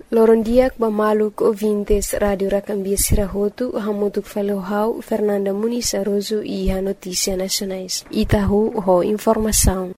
Lorondiak bamaluk ouvintes Radio Rakambia Sirahotu, hamutuk falohau Fernanda Muniz Aroso e a Notícia Nacionais. Itahu ho informação.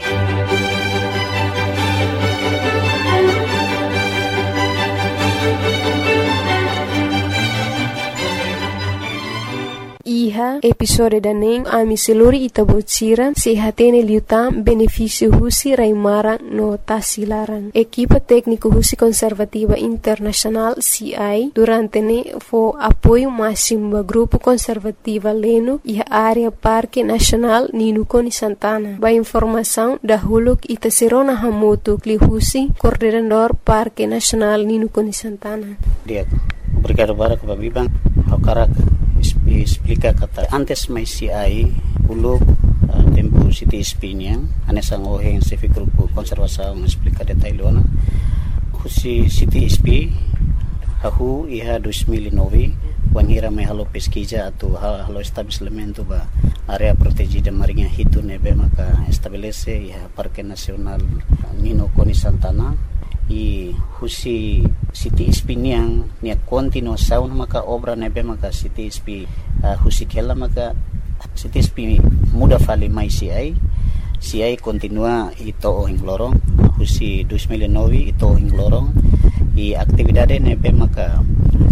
Iha episode daning ami seluri itabocira sehatene liutam benefício husi raimarang no tasilarang. Equipa técnico husi conservativa internacional CI durante ne fo apoio máximo ba grupo conservativa leno iha área Parque Nacional Ninukoni Santana. Ba informação da huluk itaserona hamotu kli husi coordenador Parque Nacional Ninukoni Santana. Obrigado para Bibang Hakarak explica kata antes mai CI uluk tempo City Espinha anesang oheng sefi grupo konservasaung explica detailona husi City SP hahu iha 2009 wanhira mai halo pesquisa atau halo estabelecimento ba area protegida marinha hitu nebe maka estabelece iha Parque Nacional Ninukoni Santana i husi City Espiniang nia continuação maka obra nebe maka City Espi husi kela maka City Espi muda fali mai CI continua ito ohing lorong husi 2009 ito ohing lorong i aktividade nebe maka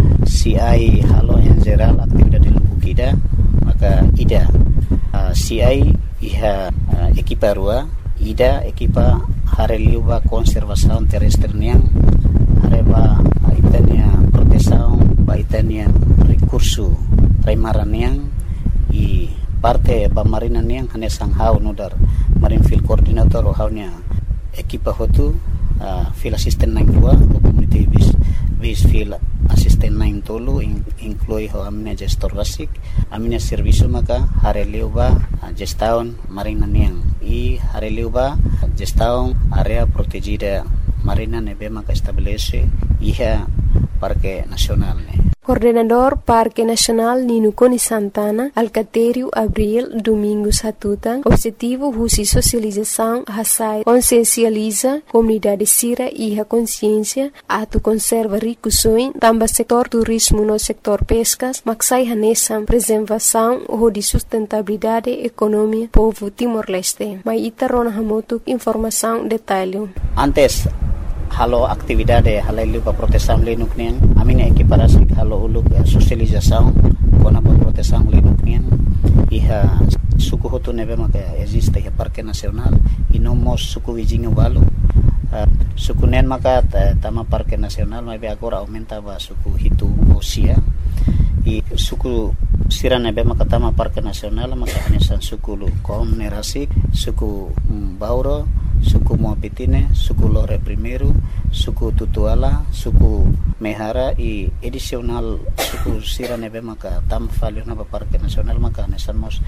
CI halo en geral aktividade lubukida maka ida CI iha ekipa rua ida ekipa hareliuba konservasaun terrestre niang hareba itania protesaun ba itania recurso raimaran niang i parte ba marina niang hanesang hau nudar marin field coordinator o haunya ekipa hotu field assistant 92 community base field assistant 9 tolu inclui ho amina gestor basic amina servicio maka hareliuba gestaun marina niang i hareliuba gestaun area protegida marina nebe maka estabelece iha Parque Nacional ne. Coordenador Parque Nacional Ninukoni Santana, Alcatério Abril Domingos Hatutan, objetivo husi socialização hasai consciencializa comunidade sira e a consciência atu conserva ricusoin tamba setor turismo no setor pescas maksai hanesam preservação ou de sustentabilidade economia povo Timor-Leste. Mai itarona hamotuk informação detalhe. Antes halo aktividade halailu pa proteção lenuk nian amina equiparasi halo uluk socialização kona pa proteção lenuk nian iha suku hotu nebe maka existe iha Parque Nacional e nomos suku vizinho valo suku nen maka tama Parque Nacional mai agora aumenta ba suku hitu osia e suku sira nebe maka tama Parque Nacional maka hanesan suku lu konerasi suku Bauro suku Moapitine, suku Lore Primeiro, suku Tutuala, suku Mehara e edicional suku sira nebe maka tam falio na Parque Nacional maka nesamos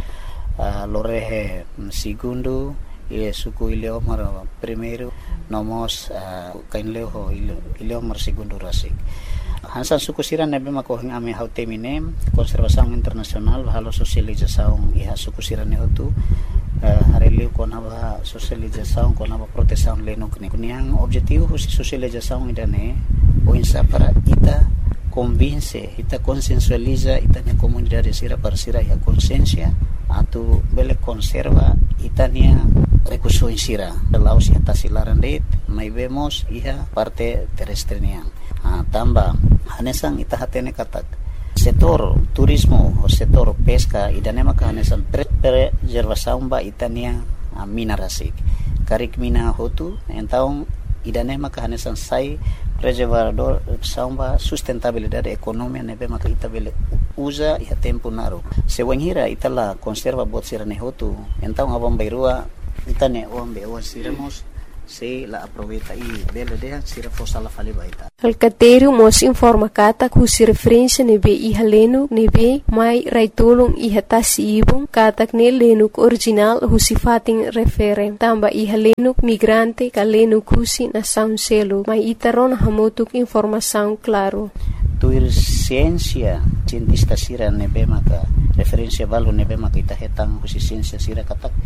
Lore Segundo e suku Ileomar Primeiro nomos kainleo Ileomar Segundo rasik. Hansan suku sira nebe maka hing ame hautemine konservasaung internasional halo sosializasaung iha suku sira ne hotu hareliu kona ba socialização kona ba proteção lenuk ni kuniang objetivo husi socialização idane o insa para ita convince ita consensualiza ita ne comunidade sira parsira ya consciência atu bele conserva itania recurso sira laos ya tasilaran det mai vemos iha parte terrestre niang tamba hanesang ita hatene katak setor turismo o setor pesca idane maka hanesan preservação ba itania mina rasik karik mina hotu entaung idane maka hanesan sai preservador samba sustentabilidade economia nebe maka itabele usa iha tempo naru sewanghira itala conserva bot sirane hotu entaung abang bairua itane ombe o siremos se la aproveita e bela de sira fossa la fali baita. Alcatério mos informa kata kusi referência nebe iha lenuk nebe mai raitolong iha tasi ibong katak ne lenuk original husi fating refere tamba iha lenuk migrante ka lenuk husi na sound selo mai itaron hamotuk informação claro. Tuir ciência cientista sira nebe maka referência valo nebe maka ita hetang husi ciência sira katak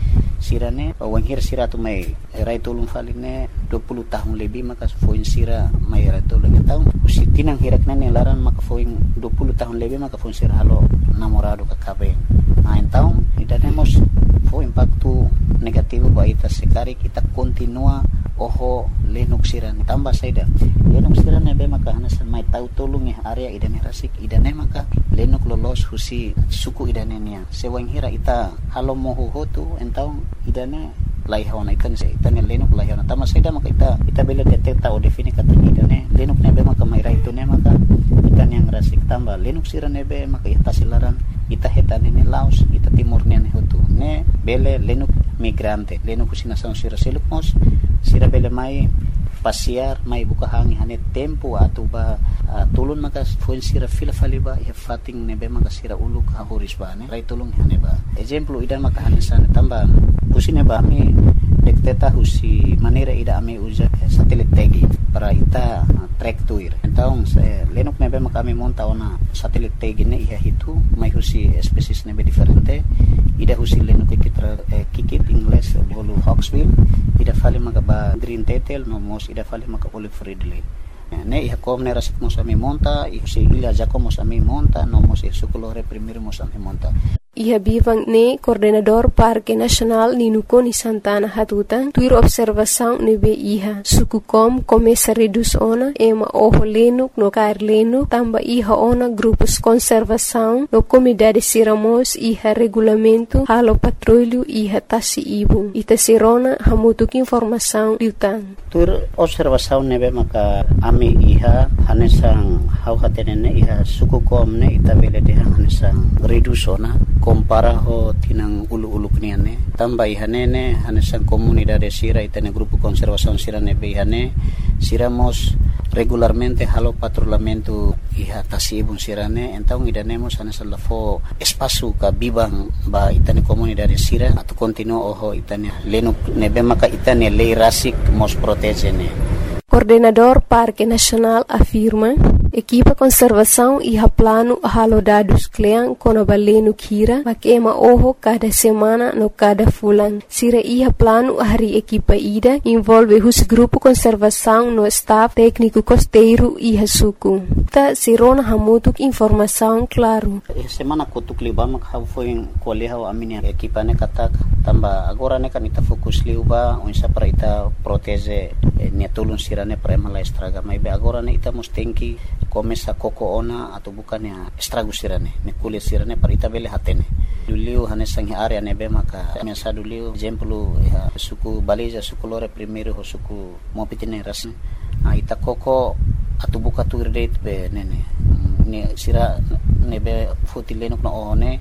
sirane wanghir sira tu mai rai tolong faline 20 tahun lebih maka foin sira mai rai tolong tahu usi tinang hirak nane laran maka foin 20 tahun lebih maka foin sira halo namorado ka kabe tahu idane mos fo impacto negativo ba ita sekari kita continua oho lenuk sirane tambah saida lenuk sirane be maka hanasan mai tahu tolong area idane rasik idane maka lenuk lolos husi suku idane nia sewang hira ita halo moho hotu entau idane laihawana itan lenuk laihawana tambah saida maka ita bela deteta o defini kata idane lenuk nebe maka mai rai tune maka itan yang rasik tambah lenuk sirane be maka ita silaran ita hetane ne Laos ita timur ne hotu ne bele lenuk migrante lenuk husina sang sira selukmos sira bele mai pasiar mai buka hangi hane tempo atau ba tulun maka fuel sira fila faliba ya fating nebe maka sira uluk hahuris ba ne rai tulung hane ba example idan maka hane sana tambah usine ba mi dekteta husi manera ida ame uja satelit tagi para ita track tuir então lenuk nebe maka mi monta ona satelit tagi ne iha hitu mai husi species nebe diferente ida husi lenuk kikit English bolu hawksbill ida fali maka ba green tetel no mos ida fali maka olive ridley ne iha kom ne rasik mos ami monta ihusi ila jako mos ami monta no mos sukulore primero mos ami monta. Iha bivang ne coordenador Parque Nacional Ninuko ni Santana Hatuta tuir observação nebe iha suku kom começa reduz ona ema oho lenuk no kair lenuk tamba iha ona grupos conservação no comunidade siramos iha regulamento halo patrulho iha tasi ibung ita sirona hamutuk informação liutan tuir observação nebe maka ami iha hanesang hau hatenene iha suku kom ne ita bele deha hanesang reduz ona compara ho tinang ulu-ulu kniane tambah ihanene hanesan comunidade sira itane grupo conservação sira nebe ihane siramos regularmente halo patrulhamento iha tasibun sirane então idanemos hanesan lafo espaço ka bibang ba itane comunidade sira atau continua oho itane lenuk nebe maka itane lei rasik mos protegene. Coordenador Parque Nacional afirma equipa conservação iha plano halo dados kleang kono balenu kira makema oho cada semana no cada fulan sira iha plano hari equipa ida envolve hus grupo conservação no staff técnico costeiro iha suku ta sirona hamutuk informação claro semana kutuk libam hau foi koleha amini equipa ne katak tamba agora ne kanita fokus liuba unsa para ita protege ne tulun sira ne prema la estraga mai be agora ne ita mustenki começa koko ona atau bukan ya estrago sirane ne kulit sirane parita bele hatene duliu hanesang area nebe maka mesa duliu exemplo ya suku baliza suku lore primeiro ho suku mopitine ras ita koko atau buka tu date be nene ne sira nebe fotilenuk no one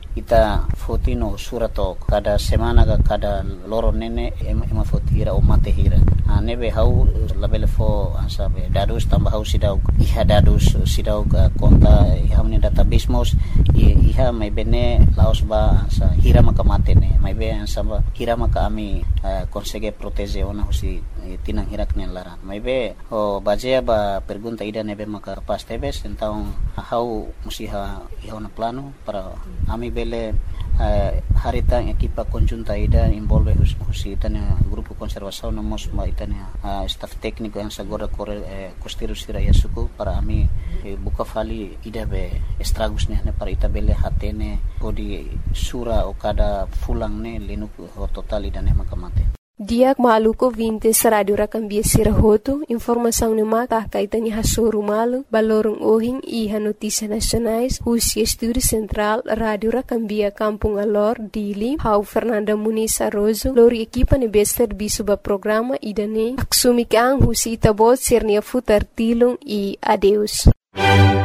ita fotino surato kada semana kada loro nene ema fotira o mate hira nebe hau labele fo asabe dadus tambah hau sidau iha dadus sidau konta iha ne database mos iha mai bene laos ba sa hira maka mate ne mai be ansaba hira maka ami consegue protege ona husi tinang hirak ne laran mai be o bajea ba pergunta ida nebe maka pas tebes então hau musiha iha na plano para ami bele harita equipa conjunta ida envolve husi tanya grupo conservação no mos ma itania staff técnico yang sagora costeiro sira yasuku para ami buka fali ida be estragos ne para ita bele hatene odi sura o kada fulang ne lenu total ida ne makamate. Diak maluko 20 radio rakambia sirahoto informação ni mata kaitani hasuru malu balorong ohing iha notícia nacionais husi estúdio central radio rakambia Kampung Alor Dili hau Fernanda Muniz Arrozo lori equipa ni bester bisuba programa idane aksumi kang husi itabot sirnia futar tilung i adeus.